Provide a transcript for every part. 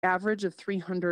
Average of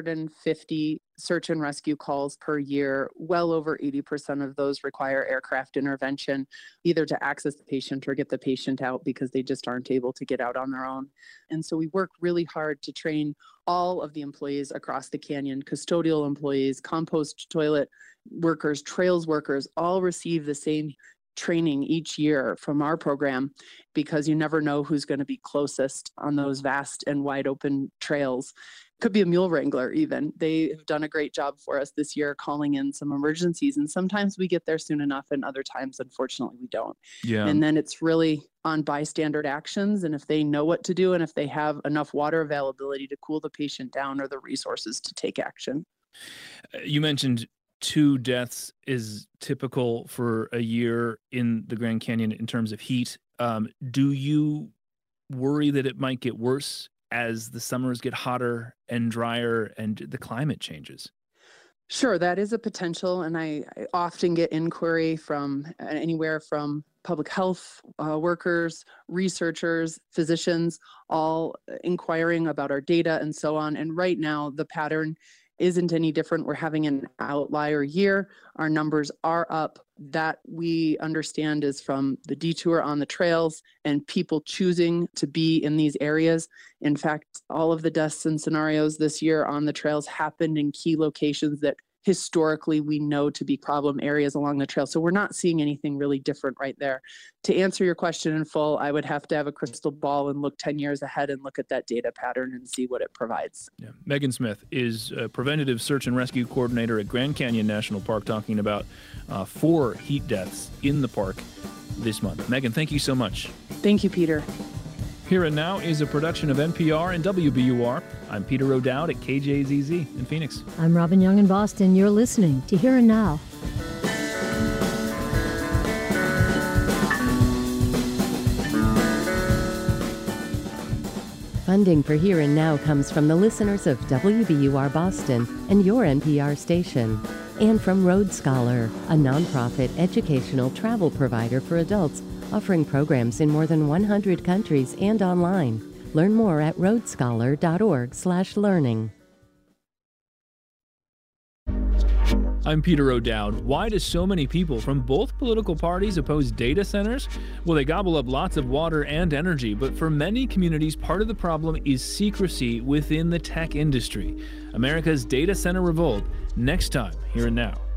350 search and rescue calls per year. Well over 80% of those require aircraft intervention, either to access the patient or get the patient out because they just aren't able to get out on their own. And so we work really hard to train all of the employees across the canyon, custodial employees, compost toilet workers, trails workers, all receive the same training each year from our program, because you never know who's going to be closest on those vast and wide open trails. Could be a mule wrangler even. They have done a great job for us this year calling in some emergencies, and sometimes we get there soon enough and other times unfortunately we don't. Yeah. And then it's really on bystander actions, and if they know what to do and if they have enough water availability to cool the patient down or the resources to take action. You mentioned 2 deaths is typical for a year in the Grand Canyon in terms of heat. Do you worry that it might get worse as the summers get hotter and drier and the climate changes? Sure, that is a potential, and I often get inquiry from anywhere from public health workers, researchers, physicians, all inquiring about our data and so on. And right now, the pattern isn't any different. We're having an outlier year. Our numbers are up. That we understand is from the detour on the trails and people choosing to be in these areas. In fact, all of the deaths and scenarios this year on the trails happened in key locations that historically we know to be problem areas along the trail. So we're not seeing anything really different right there. To answer your question in full, I would have to have a crystal ball and look 10 years ahead and look at that data pattern and see what it provides. Yeah. Megan Smith is a preventative search and rescue coordinator at Grand Canyon National Park, talking about 4 heat deaths in the park this month. Megan, thank you so much. Thank you, Peter. Here and Now is a production of NPR and WBUR. I'm Peter O'Dowd at KJZZ in Phoenix. I'm Robin Young in Boston. You're listening to Here and Now. Funding for Here and Now comes from the listeners of WBUR Boston and your NPR station, and from Road Scholar, a nonprofit educational travel provider for adults offering programs in more than 100 countries and online. Learn more at roadscholar.org/learning. I'm Peter O'Dowd. Why do so many people from both political parties oppose data centers? Well, they gobble up lots of water and energy, but for many communities, part of the problem is secrecy within the tech industry. America's data center revolt, next time, Here and Now.